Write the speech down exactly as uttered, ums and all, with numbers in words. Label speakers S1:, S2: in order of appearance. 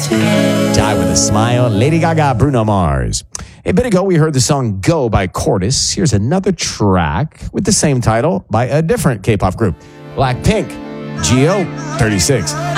S1: Die with a Smile, Lady Gaga, Bruno Mars. A bit ago, we heard the song Go by Cortis. Here's another track with the same title by a different K-pop group, Blackpink, G O thirty-six.